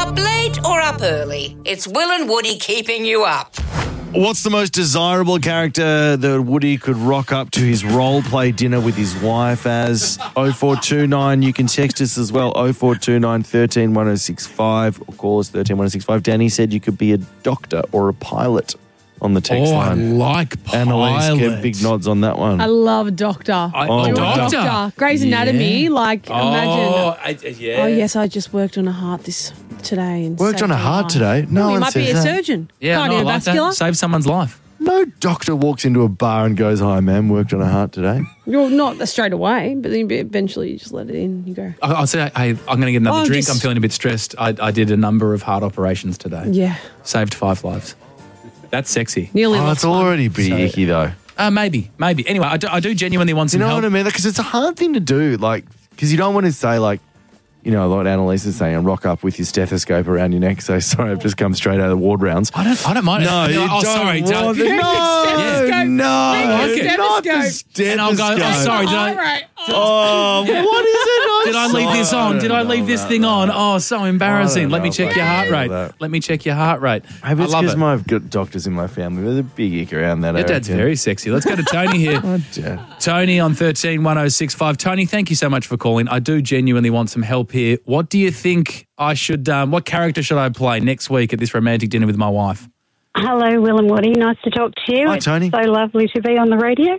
Up late or up early, it's Will and Woody keeping you up. What's the most desirable character that Woody could rock up to his role play dinner with his wife as? 0429. You can text us as well. 0429 13 1065 or call us 13 1065. Danny said you could be a doctor or a pilot on the text line. I like pilot. Annalise gave big nods on that one. I love Doctor. Doctor. Grey's Anatomy. Imagine. Oh, Oh, yes, I just worked on a heart today. And Worked on a heart today? No you one might be says a that. surgeon. Yeah, no, I like that. Cardiovascular. Save someone's life. No doctor walks into a bar and goes, "Hi, ma'am, worked on a heart today." You're not straight away, but then eventually you just let it in. You go. I'll say, hey, I'm going to get another drink. just- I'm feeling a bit stressed. I did a number of heart operations today. Yeah. Saved 5 lives. That's sexy. Nearly Oh, lost it's one. already pretty icky though. Maybe. Anyway, I do genuinely want You some know help. what I mean? Because it's a hard thing to do. Because you don't want to say what Annalise is saying, and rock up with your stethoscope around your neck. So sorry, I've just come straight out of the ward rounds. I don't mind. No, you don't sorry. want Don't. the- Stethoscope. No, Bring your not the stethoscope. And I'll go, stethoscope. sorry, did All right. Oh, what is it? Did I leave this on? Did I leave this thing on? Oh, so embarrassing. Let me check your heart rate. Let me check your heart rate. Maybe I it's love because it. I've got doctors in my family. There's a big ick around that. Your dad's very sexy. Let's go to Tony here. Tony on 13 1065. Tony, thank you so much for calling. I do genuinely want some help here. What do you think I should, what character should I play next week at this romantic dinner with my wife? Hello, Will and Woody. Nice to talk to you. Hi, Tony. It's so lovely to be on the radio.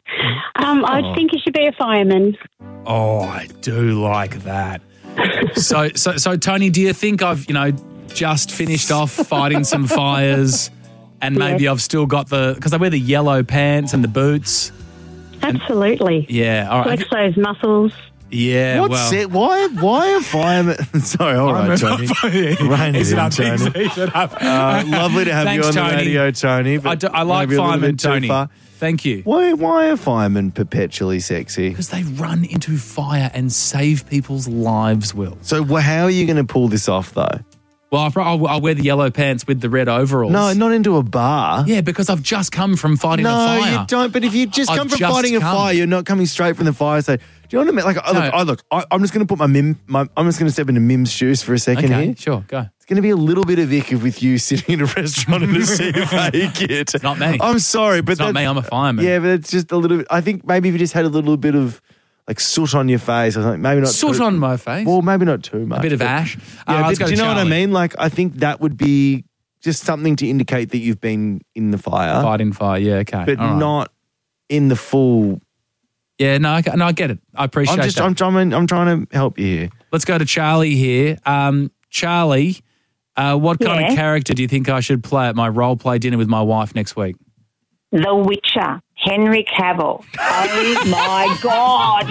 I think you should be a fireman. Oh, I do like that. So, Tony, do you think I've, just finished off fighting some fires and maybe I've still got because I wear the yellow pants and the boots. Absolutely. Yeah, all right. Flex those muscles. Yeah, What's it? Why are firemen? Sorry, all right, Tony. Rein it in, Tony. Lovely to have Thanks, you on Tony. the radio, Tony. But I like maybe a little firemen, bit too Tony. far. Thank you. Why are firemen perpetually sexy? Because they run into fire and save people's lives, Will. So how are you going to pull this off, though? Well, I'll wear the yellow pants with the red overalls. No, not into a bar. Yeah, because I've just come from fighting a fire. No, you don't. But if you just I've come from just fighting a come. fire, you're not coming straight from the fire. So, do you know what I mean? I'm just going to put I'm just going to step into Mim's shoes for a second Okay, here. sure, go. It's going to be a little bit of ick with you sitting in a restaurant in a CFA kit. It's not me. I'm sorry, but It's not me, I'm a fireman. Yeah, but it's just a little bit. I think maybe if you just had a little bit of soot on your face or something, maybe not Soot too, on my face? Well, maybe not too much. A bit of but- ash? Yeah, Let's but go do to you know what I Charlie. mean? I think that would be just something to indicate that you've been in the fire, Fighting fire, yeah, okay. but all right. not in the full. Yeah, no, I get it. I appreciate that. I'm trying to help you here. Let's go to Charlie here. Charlie, what kind of Yeah? character do you think I should play at my role play dinner with my wife next week? The Witcher, Henry Cavill. Oh, my God.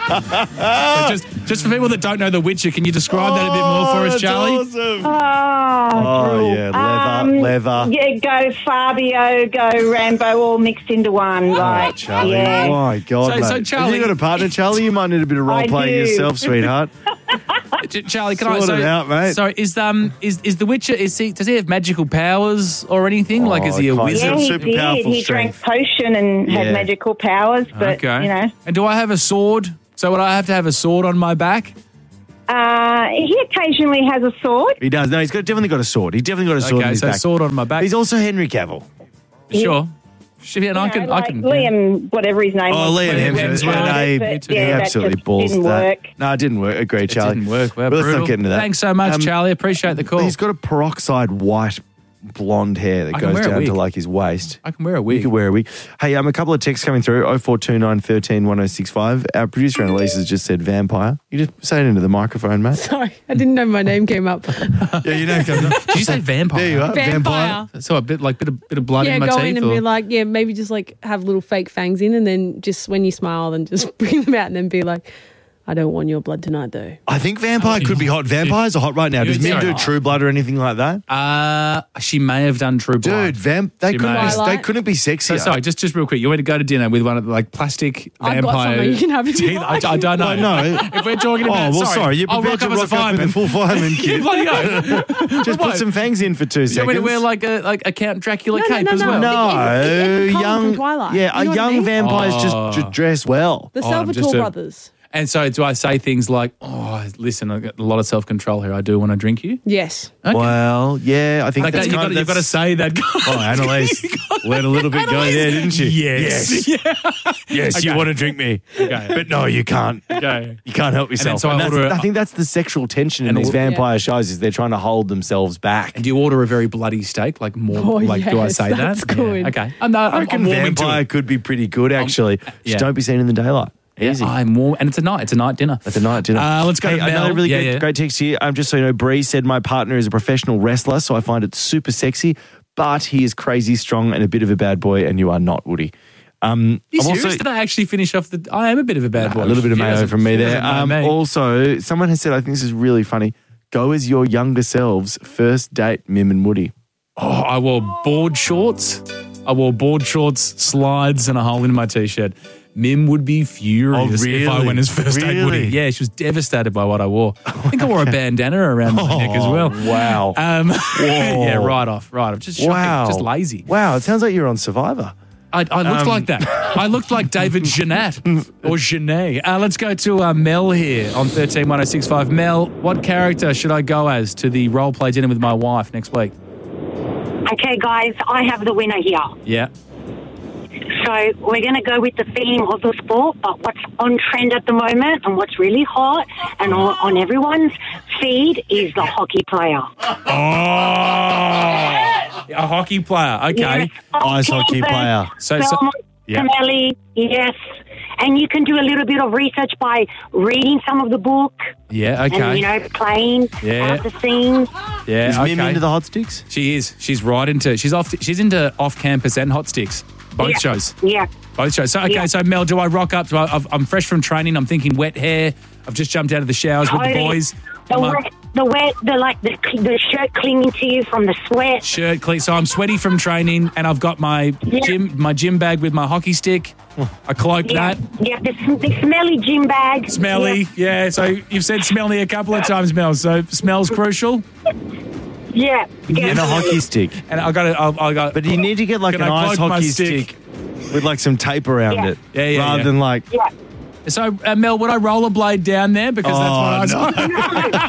So just for people that don't know The Witcher, can you describe that a bit more for us, Charlie? Awesome. Oh, yeah, leather. Yeah, go Fabio, go Rambo, all mixed into one. Charlie, yeah. my God, So, mate. Charlie- Have you got a partner, Charlie? You might need a bit of role I playing do. yourself, sweetheart. Charlie, can Sort it out, mate. So is The Witcher? Does he have magical powers or anything? Is he a kind of. wizard? Yeah, he Super did. powerful He drank strength. potion and Yeah. had magical powers, but, Okay. And do I have a sword? So would I have to have a sword on my back? he occasionally has a sword. He does. No, definitely got a sword. He definitely got a sword in Okay, his so back. sword on my back. He's also Henry Cavill. Sure. And I can. Liam, whatever his name Oh, was. Liam Hemsworth. But, He that absolutely just balls didn't that. work. No, it didn't work. Agreed, It Charlie. didn't work. Well, But let's brutal. not get into that. Thanks so much, Charlie. Appreciate the call. He's got a peroxide white blonde hair that I can goes wear a down to wig. his waist. I can wear a You wig. could wear a wig. Hey, a couple of texts coming through. 0429 13 1065. Our producer Annalise has just said vampire. You just say it into the microphone, mate. Sorry, I didn't know my name came up. Yeah, you know. Did you say vampire? There you are. Vampire. So a bit of blood Yeah, in my go teeth. in and be like, maybe just have little fake fangs in, and then just when you smile, then just bring them out, and then be like, I don't want your blood tonight, though. I think vampire could be hot. Vampires are hot right now. Does Mim do Sorry. True Blood or anything like that? She may have done True Blood. Dude, they She couldn't may. be, they couldn't be sexier. So sorry, just real quick. You want to go to dinner with one of the plastic I've got vampire something you can have if you teeth? like. I don't know. No. If we're talking about, Oh, well, sorry. You're I'll prepared to as a rock up in fireman. the full fireman You kit. bloody go. Just put some fangs in for 2 You seconds. want me to wear like a Count Dracula cape as well? No, Colin young from Twilight. Yeah, You know what I young mean? vampires just dress well. The I'm Salvatore just a- brothers. And so do I say things like, oh, listen, I've got a lot of self-control here. I do want to drink you. Yes. Okay. Well, yeah, I think Like that's that, you've got to say that. Oh, Annalise let a little bit go there, didn't she? Yes. Yes, you Okay. want to drink me. Okay. But no, you can't. Okay. You can't help yourself. so I And order I think that's the sexual tension in And these order- vampire shows is they're trying to hold themselves back. And do you order a very bloody steak? Like more, Oh, do I yes, say that's that? good. Yeah. Okay. I'm I reckon warming to vampire it. could be pretty good, actually. yeah. Just don't be seen in the daylight. Easy. I'm warm, and it's a night dinner. At the night dinner. Let's go Hey, to Mel. another really Yeah, great text here. Just so you know, Bree said my partner is a professional wrestler, so I find it super sexy, but he is crazy strong and a bit of a bad boy, and you are not, Woody. You serious? Did I actually finish off the... I am a bit of a bad boy. A little bit of She mayo doesn't- from me she there. doesn't know me. Also, someone has said, I think this is really funny, go as your younger selves, first date, Mim and Woody. Oh, I wore board shorts. Slides, and a hole in my t-shirt. Mim would be furious if I really? went as first date Woody. Really? Yeah, she was devastated by what I wore. I think I wore a bandana around my neck as well. Wow. Yeah, right off. Just shocking, Wow. just lazy. Wow, it sounds like you're on Survivor. I looked like that. I looked like David Jeanette or Genet. Let's go to Mel here on 131065. Mel, what character should I go as to the role play dinner with my wife next week? Okay, guys, I have the winner here. Yeah. So we're going to go with the theme of the sport, but what's on trend at the moment and what's really hot and on everyone's feed is the hockey player. A hockey player. Okay. Yes, Ice hockey player. So- yeah. Camelli, yes. And you can do a little bit of research by reading some of the book Yeah, okay. and, playing Yeah. out the scenes. Yeah, Is okay. Mim into the hot sticks? She is. She's into off-campus and hot sticks. Both Yeah. shows. Yeah. Both shows. So, okay, Yeah. so Mel, do I rock up? I'm fresh from training. I'm thinking wet hair. I've just jumped out of the showers with the Totally. boys. The shirt clinging to you from the sweat. Shirt clean. So I'm sweaty from training, and I've got my gym bag with my hockey stick. I cloak Yeah, that. yeah, the smelly gym bag. Smelly, yeah. So you've said smelly a couple of times, Mel. So smells crucial. Yeah. And a hockey stick. And I got. But you need to get like Can an I ice cloak my hockey stick? stick with like some tape around Yeah. it. Yeah, rather yeah. than like... Yeah. So Mel, would I rollerblade down there because that's what I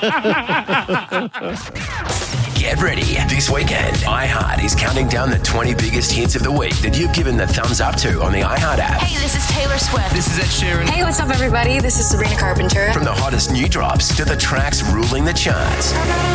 Get ready. This weekend, iHeart is counting down the 20 biggest hits of the week that you've given the thumbs up to on the iHeart app. Hey, this is Taylor Swift. This is Ed Sheeran. Hey, what's up, everybody? This is Sabrina Carpenter. From the hottest new drops to the tracks ruling the charts.